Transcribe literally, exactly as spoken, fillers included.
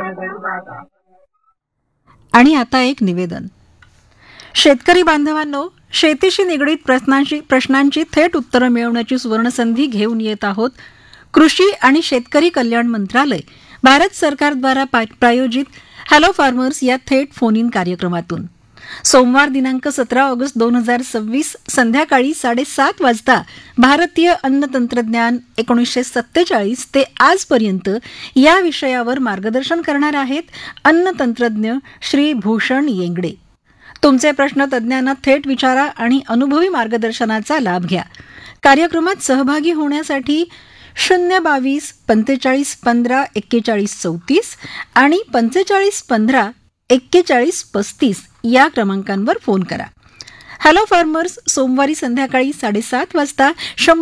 आणि आता एक निवेदन. शेतकरी बांधवांनो, शेतीशी निगडीत प्रश्नांची प्रश्नांची थेट उत्तरं मिळवण्याची सुवर्णसंधी घेऊन येत आहोत. कृषी आणि शेतकरी कल्याण मंत्रालय, भारत सरकारद्वारा प्रायोजित हॅलो फार्मर्स या थेट फोन इन कार्यक्रमातून सोमवार दिनांक सतरा ऑगस्ट दोन हजार सव्वीस संध्याकाळी साडेसात वाजता भारतीय अन्न तंत्रज्ञान एकोणीसशे सत्तेचाळीस ते आजपर्यंत या विषयावर मार्गदर्शन करणार आहेत अन्न तंत्रज्ञ श्री भूषण येंगडे. तुमचे प्रश्न तज्ज्ञांना थेट विचारा आणि अनुभवी मार्गदर्शनाचा लाभ घ्या. कार्यक्रमात सहभागी होण्यासाठी शून्य बावीस पंचेचाळीस पंधरा एक्केचाळीस चौतीस आणि पंचेचाळीस पंधरा एक्केचाळीस पस्तीस या क्रमांकांवर फोन करा. हॅलो फार्मर्स सोमवारी संध्याकाळी साडेसात वाजता